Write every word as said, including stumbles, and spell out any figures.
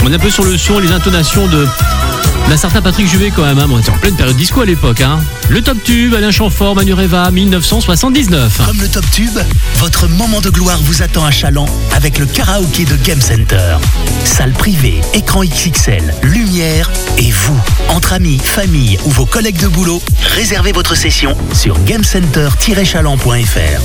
On est un peu sur le son, les intonations de d'un certain Patrick Juvet quand même. Hein. On était en pleine période disco à l'époque. Hein. Le Top Tube, Alain Chamfort, Manureva, dix-neuf cent soixante-dix-neuf. Comme le Top Tube, votre moment de gloire vous attend à Chaland avec le karaoké de Game Center. Salle privée, écran X X L, lumière et vous. Entre amis, famille ou vos collègues de boulot, réservez votre session sur gamecenter tiret chaland point f r.